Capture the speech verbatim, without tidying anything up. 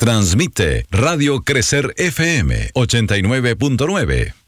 Transmite Radio Crecer F M ochenta y nueve punto nueve.